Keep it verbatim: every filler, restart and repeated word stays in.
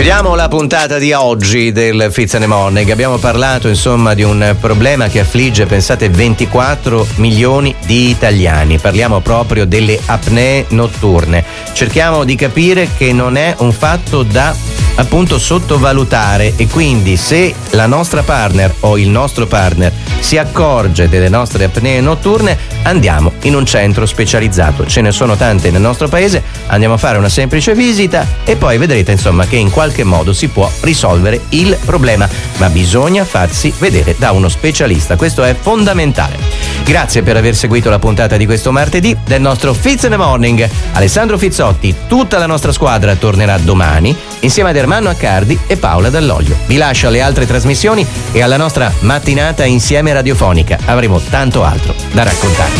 Chiudiamo la puntata di oggi del Fitz and the Morning. Abbiamo parlato insomma di un problema che affligge, pensate, ventiquattro milioni di italiani. Parliamo proprio delle apnee notturne. Cerchiamo di capire che non è un fatto da appunto sottovalutare, e quindi se la nostra partner o il nostro partner si accorge delle nostre apnee notturne, andiamo in un centro specializzato. Ce ne sono tante nel nostro paese, andiamo a fare una semplice visita e poi vedrete insomma che in qualche modo si può risolvere il problema, ma bisogna farsi vedere da uno specialista, questo è fondamentale. Grazie per aver seguito la puntata di questo martedì del nostro Fitz and the Morning. Alessandro Fizzotti, tutta la nostra squadra tornerà domani insieme ad Ermanno Accardi e Paola Dall'Oglio. Vi lascio alle altre trasmissioni e alla nostra mattinata insieme radiofonica. Avremo tanto altro da raccontare.